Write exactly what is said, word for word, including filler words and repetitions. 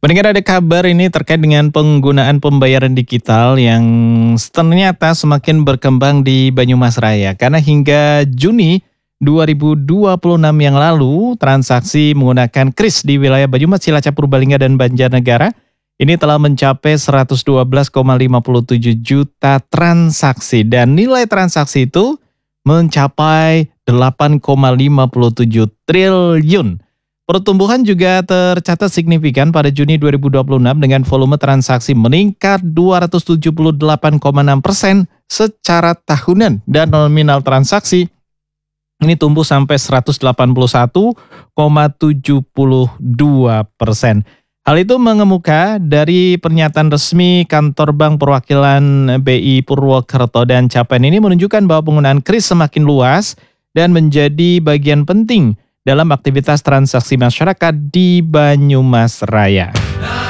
Mendengar ada kabar ini terkait dengan penggunaan pembayaran digital yang ternyata semakin berkembang di Banyumas Raya. Karena hingga Juni dua ribu dua puluh enam yang lalu, transaksi menggunakan kris di wilayah Banyumas, Cilacap, Purbalingga, dan Banjarnegara ini telah mencapai seratus dua belas koma lima tujuh juta transaksi. Dan nilai transaksi itu mencapai delapan koma lima tujuh triliun. Pertumbuhan juga tercatat signifikan pada Juni dua ribu dua puluh enam dengan volume transaksi meningkat dua ratus tujuh puluh delapan koma enam persen secara tahunan dan nominal transaksi ini tumbuh sampai seratus delapan puluh satu koma tujuh dua persen. Hal itu mengemuka dari pernyataan resmi kantor bank perwakilan B I Purwokerto dan Capen ini menunjukkan bahwa penggunaan kris semakin luas dan menjadi bagian penting dalam aktivitas transaksi masyarakat di Banyumas Raya.